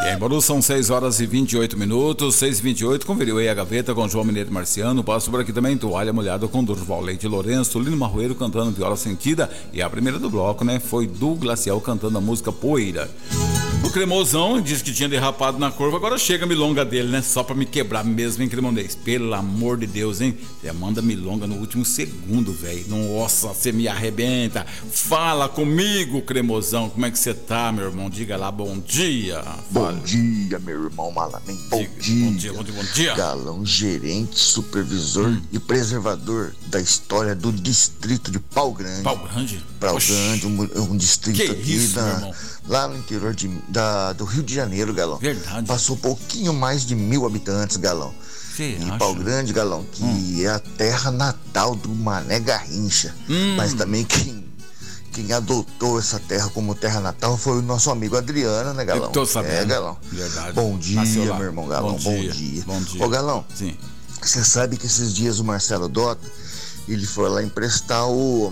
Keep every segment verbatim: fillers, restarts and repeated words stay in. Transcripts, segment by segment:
E em Bauru são seis horas e vinte e oito minutos, seis e vinte e oito, conferiu aí a gaveta com João Mineiro e Marciano, passo por aqui também Toalha Molhada com Durval Leite Lourenço, Lino Marroeiro cantando Viola Sentida, e a primeira do bloco, né, foi do Glacial cantando a música Poeira. O Cremosão disse que tinha derrapado na curva, agora chega a milonga dele, né? Só pra me quebrar mesmo, hein, Cremonês? Pelo amor de Deus, hein? Você manda milonga no último segundo, velho. Nossa, você me arrebenta. Fala comigo, Cremosão. Como é que você tá, meu irmão? Diga lá, bom dia. Bom dia, meu irmão Malamém. Bom Diga, dia. Bom dia, bom dia, bom dia. Galão, gerente, supervisor hum. e preservador da história do distrito de Pau Grande. Pau Grande? Pau Oxi. Grande, um, um distrito que aqui isso, da, meu irmão? Lá no interior de, da, do Rio de Janeiro, Galão. Verdade. Passou um pouquinho mais de mil habitantes, Galão. Cê e acha? Pau Grande, Galão, que hum. é a terra natal do Mané Garrincha. Hum. Mas também quem, quem adotou essa terra como terra natal foi o nosso amigo Adriano, né, Galão? Eu tô sabendo. É, Galão. Verdade. Bom dia, meu irmão Galão. Bom, bom dia. dia. Bom dia. Ô, Galão. Sim. Você sabe que esses dias o Marcelo Dota, ele foi lá emprestar o...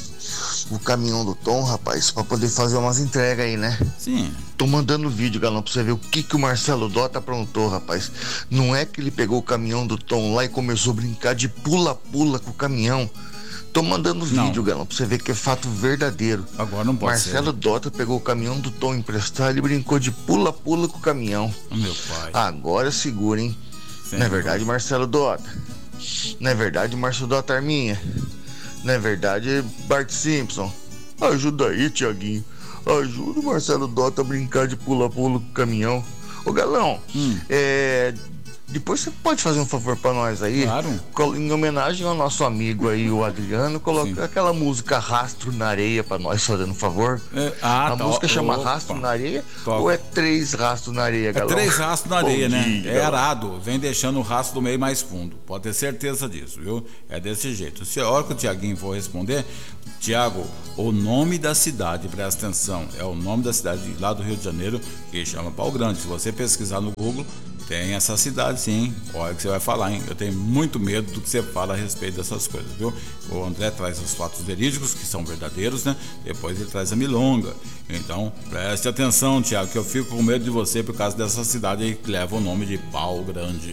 o caminhão do Tom, rapaz, pra poder fazer umas entregas aí, né? Sim. Tô mandando vídeo, Galão, pra você ver o que que o Marcelo Dota aprontou, rapaz. Não é que ele pegou o caminhão do Tom lá e começou a brincar de pula-pula com o caminhão. Tô mandando vídeo, Galão, pra você ver que é fato verdadeiro. Agora não pode Marcelo ser. Dota pegou o caminhão do Tom emprestado e brincou de pula-pula com o caminhão. Oh, meu pai. Agora segura, hein? Sim, não é verdade, Marcelo Dota? Não é verdade, Marcelo Dota Arminha? Não é verdade, Bart Simpson? Ajuda aí, Tiaguinho. Ajuda o Marcelo Dota a brincar de pula-pula com o caminhão. Ô, Galão, hum. é... depois você pode fazer um favor pra nós aí? Claro. Em homenagem ao nosso amigo aí, o Adriano, coloca Sim. aquela música Rastro na Areia pra nós, fazendo um favor. É, ah, a tá, música ó, chama opa. Rastro na Areia Toca. ou é Três Rastros na Areia, Galão? É Três Rastros na Areia, Bom né? dia, é Galão. arado, vem deixando o rastro do meio mais fundo. Pode ter certeza disso, viu? É desse jeito. Se a hora que o Tiaguinho for responder, Tiago, o nome da cidade, presta atenção, é o nome da cidade lá do Rio de Janeiro, que chama Pau Grande. Se você pesquisar no Google, tem essa cidade sim, olha que você vai falar, hein? Eu tenho muito medo do que você fala a respeito dessas coisas, viu? O André traz os fatos verídicos, que são verdadeiros, né? Depois ele traz a milonga. Então, preste atenção, Tiago, que eu fico com medo de você por causa dessa cidade aí que leva o nome de Pau Grande.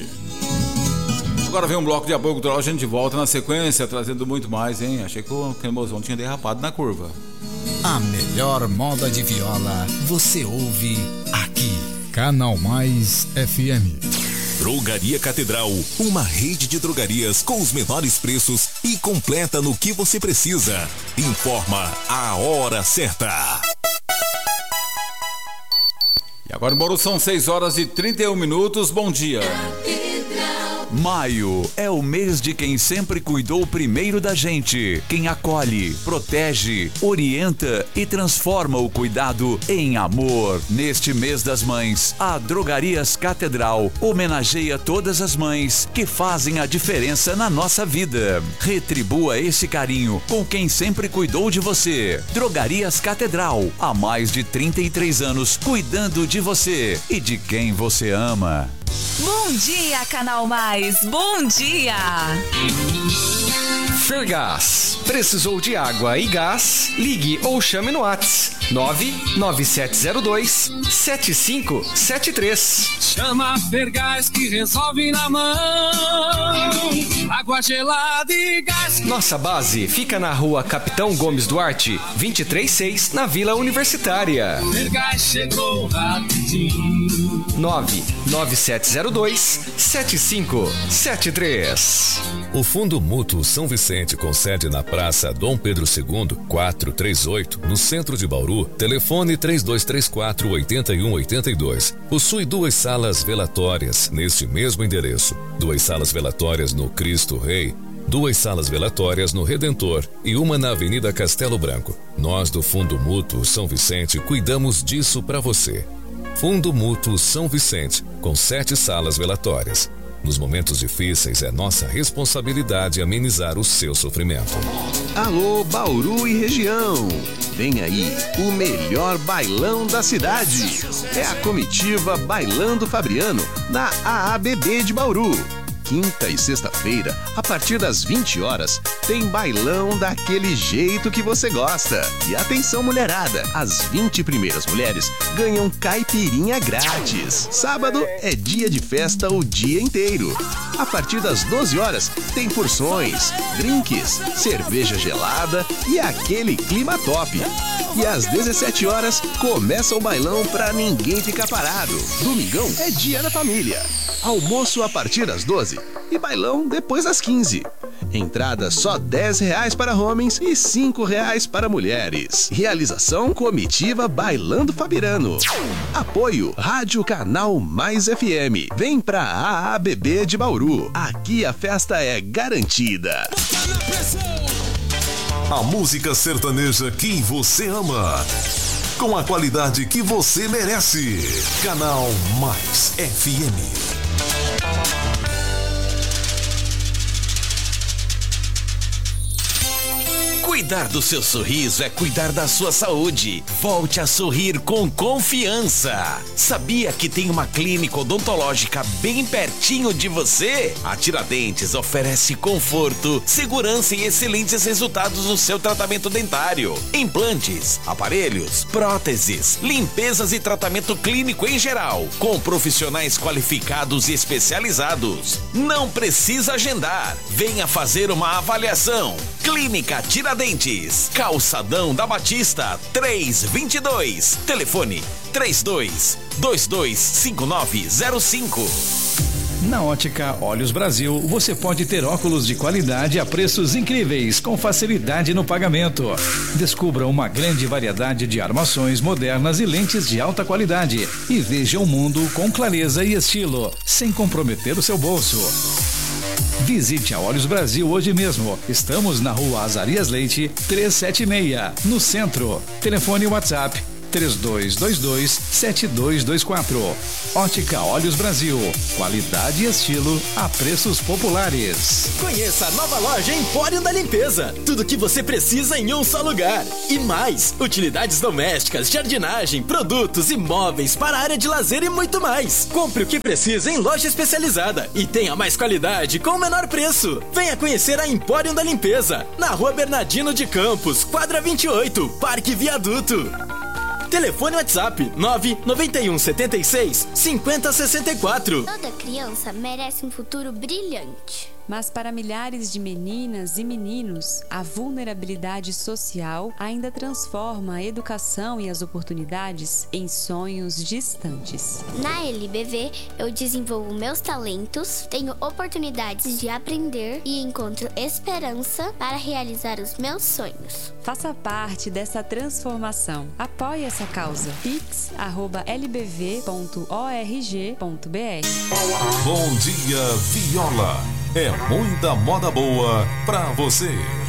Agora vem um bloco de apoio cultural, a gente volta na sequência, trazendo muito mais, hein? Achei que o Cremosão tinha derrapado na curva. A melhor moda de viola você ouve aqui. Canal Mais F M. Drogaria Catedral, uma rede de drogarias com os menores preços e completa no que você precisa. Informa a hora certa. E agora em Bauru são seis horas e trinta e um minutos, bom dia. Maio é o mês de quem sempre cuidou primeiro da gente, quem acolhe, protege, orienta e transforma o cuidado em amor. Neste mês das mães, a Drogarias Catedral homenageia todas as mães que fazem a diferença na nossa vida. Retribua esse carinho com quem sempre cuidou de você. Drogarias Catedral, há mais de trinta e três anos cuidando de você e de quem você ama. Bom dia, Canal Mais, bom dia! Fergás, precisou de água e gás? Ligue ou chame no WhatsApp nove nove sete zero dois sete cinco sete três. Chama Fergás que resolve na mão, água gelada e gás. Nossa base fica na rua Capitão Gomes Duarte, vinte e três seis, na Vila Universitária. Fergás chegou rapidinho. nove nove sete zero dois sete cinco sete três. O Fundo Mútuo São Vicente, com sede na Praça Dom Pedro segundo, quatrocentos e trinta e oito, no centro de Bauru, telefone três dois três quatro, oito um oito dois. Possui duas salas velatórias neste mesmo endereço. Duas salas velatórias no Cristo Rei, duas salas velatórias no Redentor e uma na Avenida Castelo Branco. Nós do Fundo Mútuo São Vicente cuidamos disso para você. Fundo Mútuo São Vicente, com sete salas velatórias. Nos momentos difíceis, é nossa responsabilidade amenizar o seu sofrimento. Alô, Bauru e região! Vem aí o melhor bailão da cidade. É a comitiva Bailando Fabriano, na A A B B de Bauru. Quinta e sexta-feira, a partir das vinte horas, tem bailão daquele jeito que você gosta. E atenção, mulherada, as vinte primeiras mulheres ganham caipirinha grátis. Sábado é dia de festa o dia inteiro. A partir das doze horas tem porções, drinks, cerveja gelada e aquele clima top. E às dezessete horas começa o bailão pra ninguém ficar parado. Domingão é dia da família. Almoço a partir das doze e bailão depois das quinze. Entrada só dez reais para homens e cinco reais para mulheres. Realização Comitiva Bailando Fabiano. Apoio Rádio Canal Mais F M. Vem pra A A B B de Bauru. Aqui a festa é garantida. A música sertaneja que você ama, com a qualidade que você merece. Canal Mais F M. Cuidar do seu sorriso é cuidar da sua saúde. Volte a sorrir com confiança. Sabia que tem uma clínica odontológica bem pertinho de você? A Tiradentes oferece conforto, segurança e excelentes resultados no seu tratamento dentário. Implantes, aparelhos, próteses, limpezas e tratamento clínico em geral, com profissionais qualificados e especializados. Não precisa agendar. Venha fazer uma avaliação. Clínica Tiradentes, Calçadão da Batista, três vinte e dois. Telefone trinta e dois, vinte e dois, cinquenta e nove zero cinco. Na Ótica Olhos Brasil, você pode ter óculos de qualidade a preços incríveis, com facilidade no pagamento. Descubra uma grande variedade de armações modernas e lentes de alta qualidade e veja o mundo com clareza e estilo, sem comprometer o seu bolso. Visite a Olhos Brasil hoje mesmo. Estamos na Rua Azarias Leite, trezentos e setenta e seis, no centro. Telefone WhatsApp três dois dois dois, sete dois dois quatro. Ótica Olhos Brasil. Qualidade e estilo a preços populares. Conheça a nova loja Empório da Limpeza. Tudo que você precisa em um só lugar. E mais, utilidades domésticas, jardinagem, produtos e móveis para a área de lazer e muito mais. Compre o que precisa em loja especializada e tenha mais qualidade com o menor preço. Venha conhecer a Empório da Limpeza, na Rua Bernardino de Campos, quadra vinte e oito, Parque Viaduto. Telefone WhatsApp nove nove um sete seis, cinco zero seis quatro. Toda criança merece um futuro brilhante. Mas para milhares de meninas e meninos, a vulnerabilidade social ainda transforma a educação e as oportunidades em sonhos distantes. Na L B V, eu desenvolvo meus talentos, tenho oportunidades de aprender e encontro esperança para realizar os meus sonhos. Faça parte dessa transformação. Apoie essa causa. pix arroba l b v ponto org ponto b r. Bom dia, Viola. É muita moda boa pra você.